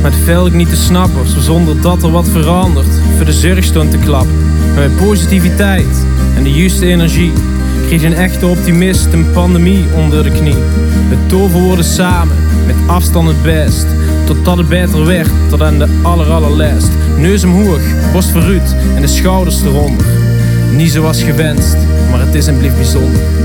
Maar het vel ik niet te snappen, zo zonder dat er wat verandert. Voor de zorg stond te klappen, met positiviteit en de juiste energie. Kreeg een echte optimist een pandemie onder de knie. Het toverwoorden samen, met afstand het best. Totdat het beter werd, tot aan de allerlaatst. Neus omhoog, borst vooruit en de schouders eronder. Niet zoals gewenst, maar het is en blijft bijzonder.